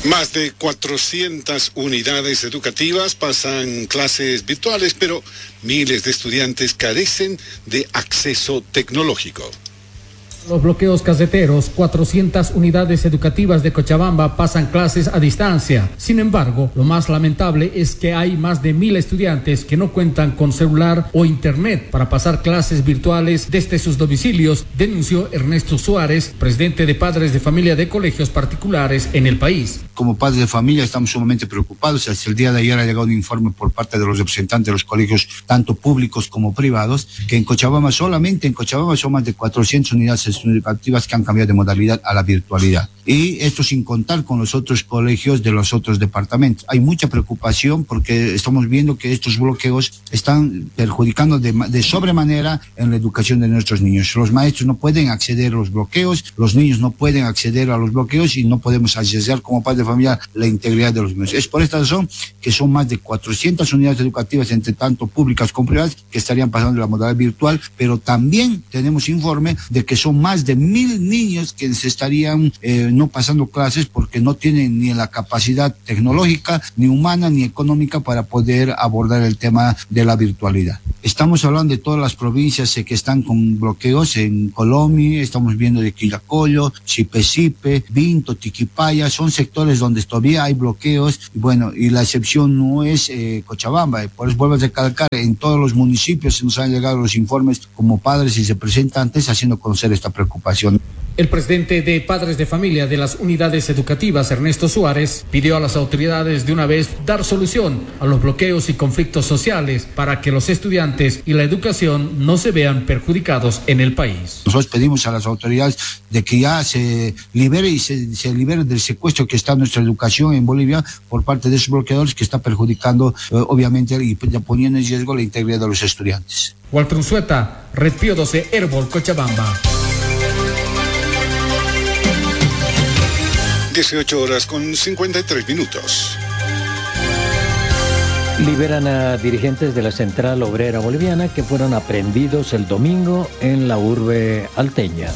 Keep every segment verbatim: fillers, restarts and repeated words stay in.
Más de cuatrocientas unidades educativas pasan clases virtuales, pero miles de estudiantes carecen de acceso tecnológico. Los bloqueos caseteros, cuatrocientas unidades educativas de Cochabamba pasan clases a distancia. Sin embargo, lo más lamentable es que hay más de mil estudiantes que no cuentan con celular o internet para pasar clases virtuales desde sus domicilios, denunció Ernesto Suárez, presidente de Padres de Familia de Colegios Particulares en el país. Como padres de familia estamos sumamente preocupados. Hasta el día de ayer ha llegado un informe por parte de los representantes de los colegios, tanto públicos como privados, que en Cochabamba, solamente en Cochabamba, son más de cuatrocientas unidades educativas que han cambiado de modalidad a la virtualidad. Y esto sin contar con los otros colegios de los otros departamentos. Hay mucha preocupación porque estamos viendo que estos bloqueos están perjudicando de, de sobremanera en la educación de nuestros niños. Los maestros no pueden acceder a los bloqueos, los niños no pueden acceder a los bloqueos y no podemos acceder como padres de familia la integridad de los niños. Es por esta razón que son más de cuatrocientas unidades educativas, entre tanto públicas como privadas, que estarían pasando la modalidad virtual, pero también tenemos informe de que son más de mil niños que se estarían eh, no pasando clases porque no tienen ni la capacidad tecnológica, ni humana, ni económica para poder abordar el tema de la virtualidad. Estamos hablando de todas las provincias eh, que están con bloqueos en Colombia, estamos viendo de Quillacollo, Chipesipe, Vinto, Tiquipaya, son sectores donde todavía hay bloqueos, y bueno, y la excepción no es eh, Cochabamba, por eso vuelvo a recalcar, en todos los municipios se nos han llegado los informes como padres y representantes haciendo conocer esta preocupación. El presidente de Padres de Familia de las unidades educativas, Ernesto Suárez, pidió a las autoridades de una vez dar solución a los bloqueos y conflictos sociales para que los estudiantes y la educación no se vean perjudicados en el país. Nosotros pedimos a las autoridades de que ya se libere y se, se libere del secuestro que está en nuestra educación en Bolivia por parte de esos bloqueadores que está perjudicando eh, obviamente y poniendo en riesgo la integridad de los estudiantes. Walter Unzueta, Red Pío doce, Herbol, Cochabamba. dieciocho horas con cincuenta y tres minutos. Liberan a dirigentes de la Central Obrera Boliviana que fueron aprehendidos el domingo en la urbe alteña.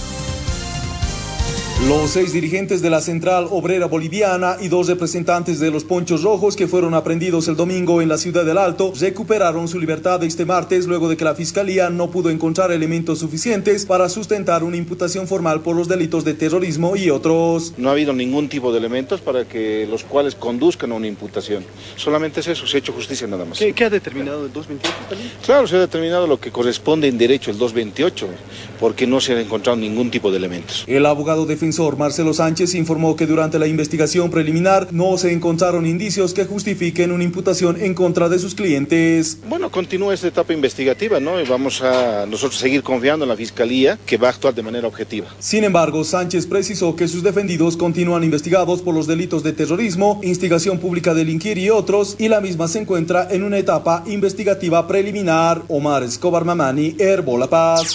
Los seis dirigentes de la Central Obrera Boliviana y dos representantes de los Ponchos Rojos que fueron aprehendidos el domingo en la ciudad del Alto recuperaron su libertad este martes luego de que la Fiscalía no pudo encontrar elementos suficientes para sustentar una imputación formal por los delitos de terrorismo y otros. No ha habido ningún tipo de elementos para que los cuales conduzcan a una imputación. Solamente es eso, se ha hecho justicia nada más. ¿Qué, qué ha determinado el doscientos veintiocho también? Claro, se ha determinado lo que corresponde en derecho el doscientos veintiocho, porque no se ha encontrado ningún tipo de elementos. El abogado defensor Marcelo Sánchez informó que durante la investigación preliminar no se encontraron indicios que justifiquen una imputación en contra de sus clientes. Bueno, continúa esta etapa investigativa, ¿no? Y vamos a nosotros seguir confiando en la Fiscalía, que va a actuar de manera objetiva. Sin embargo, Sánchez precisó que sus defendidos continúan investigados por los delitos de terrorismo, instigación pública a delinquir y otros, y la misma se encuentra en una etapa investigativa preliminar. Omar Escobar Mamani, Herbol La Paz.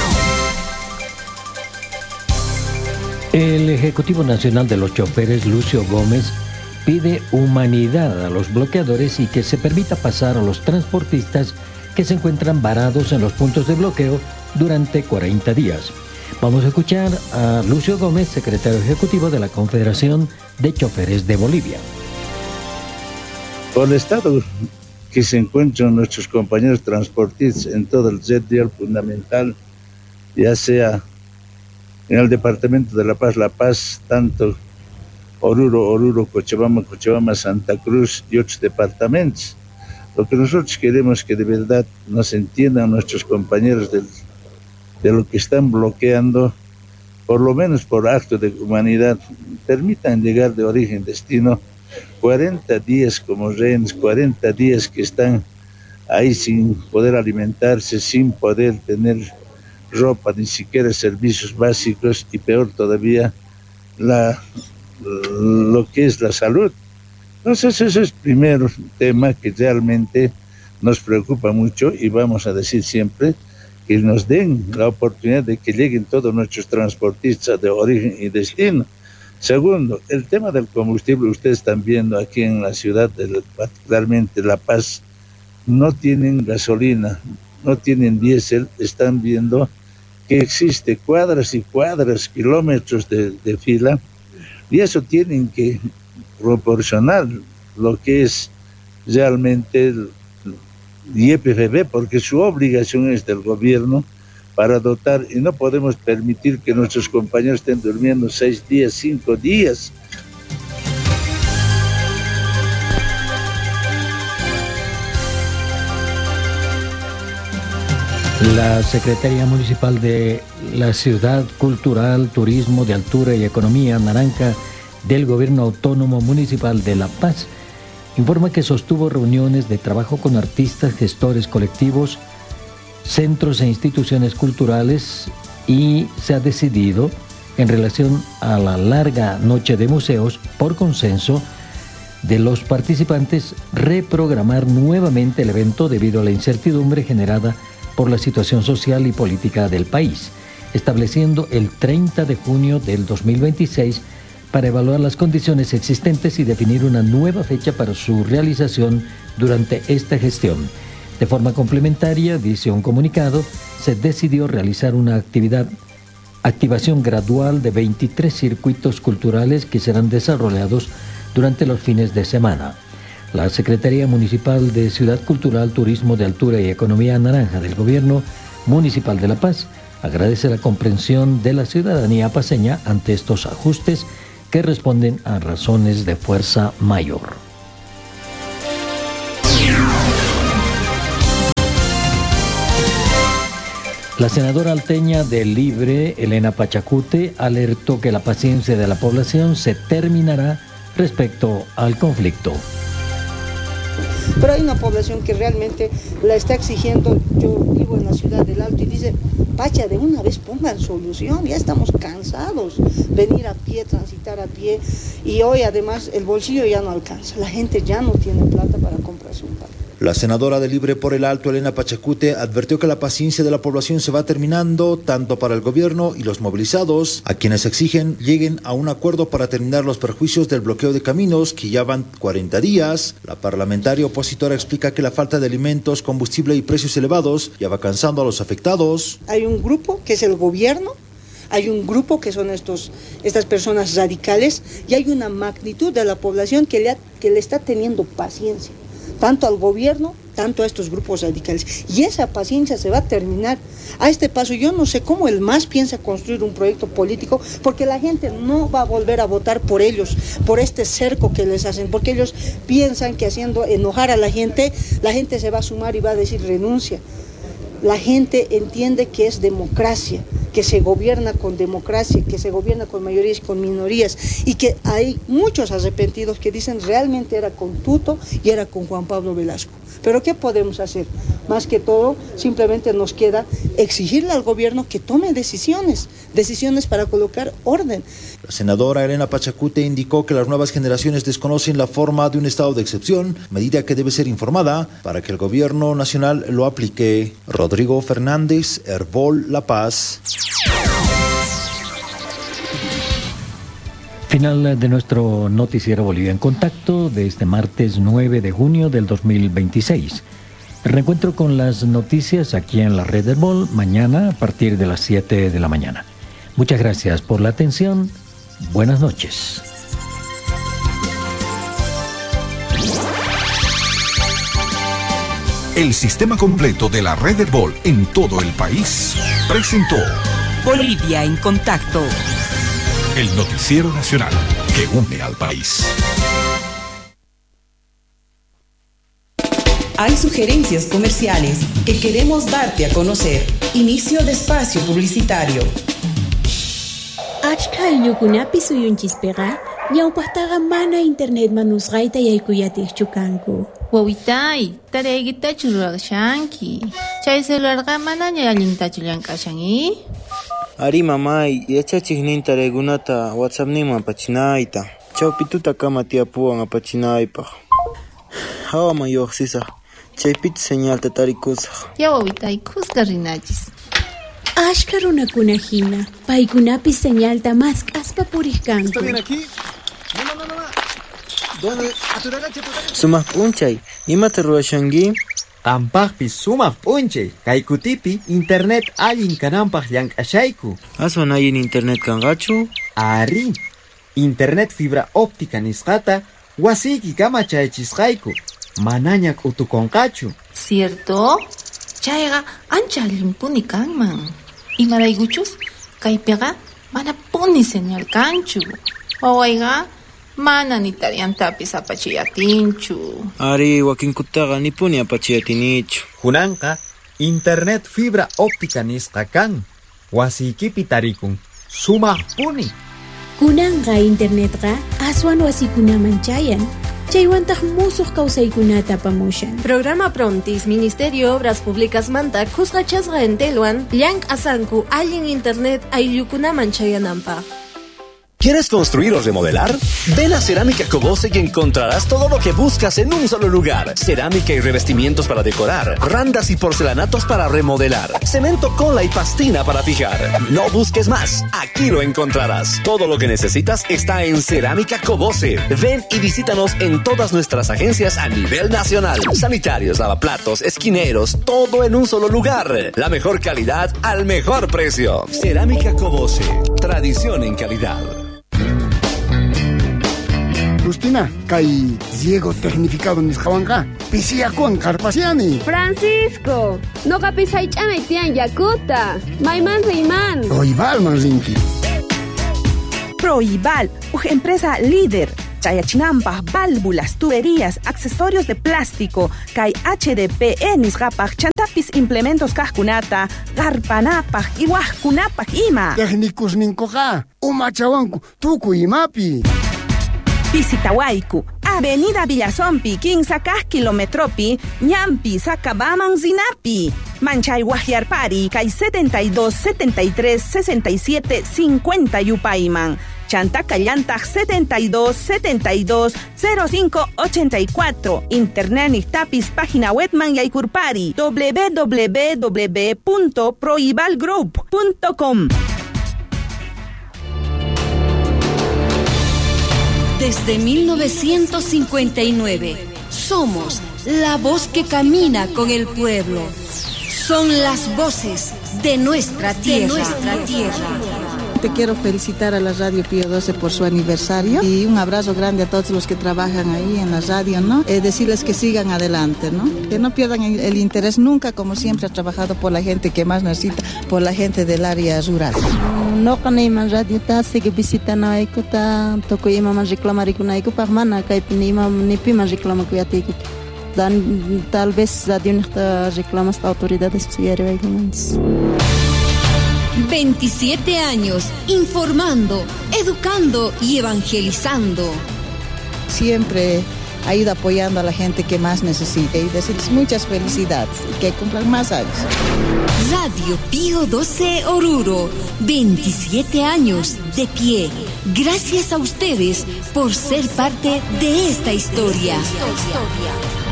El Ejecutivo Nacional de los Choferes, Lucio Gómez, pide humanidad a los bloqueadores y que se permita pasar a los transportistas que se encuentran varados en los puntos de bloqueo durante cuarenta días. Vamos a escuchar a Lucio Gómez, secretario ejecutivo de la Confederación de Choferes de Bolivia. Por el estado que se encuentran nuestros compañeros transportistas en todo el red vial fundamental, ya sea en el departamento de La Paz, La Paz, tanto Oruro, Oruro, Cochabamba, Cochabamba, Santa Cruz y otros departamentos. Lo que nosotros queremos es que de verdad nos entiendan nuestros compañeros del, de lo que están bloqueando, por lo menos por acto de humanidad, permitan llegar de origen destino cuarenta días como rehenes, cuarenta días que están ahí sin poder alimentarse, sin poder tener ropa, ni siquiera servicios básicos y peor todavía la, lo que es la salud. Entonces ese es el primer tema que realmente nos preocupa mucho y vamos a decir siempre que nos den la oportunidad de que lleguen todos nuestros transportistas de origen y destino. Segundo, el tema del combustible, ustedes están viendo aquí en la ciudad, de, particularmente La Paz, no tienen gasolina, no tienen diésel, están viendo que existe cuadras y cuadras, kilómetros de, de fila, y eso tienen que proporcionar lo que es realmente el Y P F B, porque su obligación es del gobierno para dotar, y no podemos permitir que nuestros compañeros estén durmiendo seis días, cinco días. La Secretaría Municipal de la Ciudad Cultural, Turismo de Altura y Economía Naranja del Gobierno Autónomo Municipal de La Paz informa que sostuvo reuniones de trabajo con artistas, gestores colectivos, centros e instituciones culturales y se ha decidido, en relación a la larga noche de museos, por consenso de los participantes, reprogramar nuevamente el evento debido a la incertidumbre generada por la situación social y política del país, estableciendo el treinta de junio del dos mil veintiséis para evaluar las condiciones existentes y definir una nueva fecha para su realización durante esta gestión. De forma complementaria, dice un comunicado, se decidió realizar una actividad, activación gradual de veintitrés circuitos culturales que serán desarrollados durante los fines de semana. La Secretaría Municipal de Ciudad Cultural, Turismo de Altura y Economía Naranja del Gobierno Municipal de La Paz agradece la comprensión de la ciudadanía paceña ante estos ajustes que responden a razones de fuerza mayor. La senadora alteña del Libre, Elena Pachacute, alertó que la paciencia de la población se terminará respecto al conflicto. Pero hay una población que realmente la está exigiendo. Yo vivo en la ciudad del Alto y dice, Pacha, de una vez pongan solución, ya estamos cansados, venir a pie, transitar a pie, y hoy además el bolsillo ya no alcanza, la gente ya no tiene plata para comprarse un pan. La senadora de Libre por el Alto, Elena Pachacute, advirtió que la paciencia de la población se va terminando tanto para el gobierno y los movilizados, a quienes exigen lleguen a un acuerdo para terminar los perjuicios del bloqueo de caminos que ya van cuarenta días. La parlamentaria opositora explica que la falta de alimentos, combustible y precios elevados ya va cansando a los afectados. Hay un grupo que es el gobierno, hay un grupo que son estos, estas personas radicales, y hay una magnitud de la población que le, ha, que le está teniendo paciencia, tanto al gobierno, tanto a estos grupos radicales. Y esa paciencia se va a terminar. A este paso yo no sé cómo el M A S piensa construir un proyecto político, porque la gente no va a volver a votar por ellos, por este cerco que les hacen, porque ellos piensan que haciendo enojar a la gente, la gente se va a sumar y va a decir renuncia. La gente entiende que es democracia, que se gobierna con democracia, que se gobierna con mayorías y con minorías, y que hay muchos arrepentidos que dicen realmente era con Tuto y era con Juan Pablo Velasco. Pero ¿qué podemos hacer? Más que todo, simplemente nos queda exigirle al gobierno que tome decisiones, decisiones para colocar orden. La senadora Elena Pachacute indicó que las nuevas generaciones desconocen la forma de un estado de excepción, medida que debe ser informada para que el gobierno nacional lo aplique. Rodrigo Fernández, Herbol, La Paz. Final de nuestro noticiero Bolivia en Contacto de este martes nueve de junio del dos mil veintiséis. El reencuentro con las noticias aquí en la red Herbol mañana a partir de las siete de la mañana. Muchas gracias por la atención. Buenas noches. El sistema completo de la red Herbol en todo el país presentó Bolivia en Contacto, el noticiero nacional que une al país. Hay sugerencias comerciales que queremos darte a conocer. Inicio de espacio publicitario. Achkal ñukunapi suyunchispega, ñawpajtaqa mana internet manusqayta yaykuyatiqchu kanku. Wawitay, tareygitachu ruraqshanki. Chay celularqa manaña allintachu llank'ashan. Ari mamay, yachachikninta regunata WhatsAppninman apachinayta. Chawpituta kama tiyapuwan apachinaypaq. Hawaman lluqsisaq, chaypita señalta tarikusaq. Ya wawitay, kusqa rinachis. Ashka runakuna hina, paykunapi señalta mask'aspa puriqkanku. ¿Está bien aquí? No, no, no, no. ¿Dónde? Sumaq p'unchay, imata rurashanki? Tampaqpi sumaq p'unchay, kay kutipi internet allin kananpaq llank'ashayku. Aswan allin internet kanqachu? Ari, internet fibra óptica nisqata wasiki kama chaychisqayku manaña k'utukunqachu. ¿Cierto? Chayqa ancha allimpuni kanman. Imaraykuchus kaypiqa mana puni señal kanchu. Wawayqa mana ni tariantapis apachiyatinchu. Ari wakinkutaqa nipuni apachiyatinichu. Kunanqa internet fibra óptica nisqa kan. Wasiykipi tarikun sumaq puni. Kunanqa internetqa aswan wasikunaman chayan. Chaywantaq musuq kawsaykunata apamushan. Programa Prontis Ministerio Obras Públicas manta kusqachasqa entelwan llank asanku allin internet ayllukunaman chayananpaq. ¿Quieres construir o remodelar? Ven a Cerámica Cobose y encontrarás todo lo que buscas en un solo lugar. Cerámica y revestimientos para decorar, randas y porcelanatos para remodelar, cemento, cola y pastina para fijar. No busques más, aquí lo encontrarás. Todo lo que necesitas está en Cerámica Cobose. Ven y visítanos en todas nuestras agencias a nivel nacional. Sanitarios, lavaplatos, esquineros, todo en un solo lugar. La mejor calidad al mejor precio. Cerámica Cobose, tradición en calidad. Justina, kay Diego tecnificado nisqawanqa pisiyakuwan qarpasiani. Francisco, noqa pisaych'amay tiyan yakuta. Mayman riyman. Proibalman rinki. Proibal, una empresa líder. Chayachinampas, válvulas, tuberías, accesorios de plástico, kay H D P E nisqapaq chantapis implementos kajkunata, garpanapaq, iwajkunapaq ima. Técnicos ninkoqa, umachawanku, tuku imapi. Pisitawayku, Avenida Villazompi, quince kilometropi, Ñampi, Sacabaman, Zinapi. Manchay Guajiarpari, kay setenta y dos, setenta y tres, sesenta y siete, cincuenta Yupayman. Chantacallantaj setenta y dos, setenta y dos, cero cinco, ochenta y cuatro. Internet Nictapis, página web man Yaykurpari, w w w punto proibalgroup punto com. Desde mil novecientos cincuenta y nueve, somos la voz que camina con el pueblo. Son las voces de nuestra tierra. De nuestra tierra. Te quiero felicitar a la Radio Pío doce por su aniversario y un abrazo grande a todos los que trabajan ahí en la radio, ¿no? Eh, decirles que sigan adelante, ¿no? Que no pierdan el, el interés nunca, como siempre ha trabajado por la gente que más necesita, por la gente del área rural. No canaiman radio ta sigue visitando aikuta toko ima man reclamar ikuna iku pagmana kai pinima ni pima reclama kuyatiki. Dan tal vez radio necta reclama esta autoridades ciere aikuns. veintisiete años informando, educando y evangelizando. Siempre ha ido apoyando a la gente que más necesita y decirles muchas felicidades y que cumplan más años. Radio Pío doce Oruro, veintisiete años de pie. Gracias a ustedes por ser parte de esta historia. Esta historia.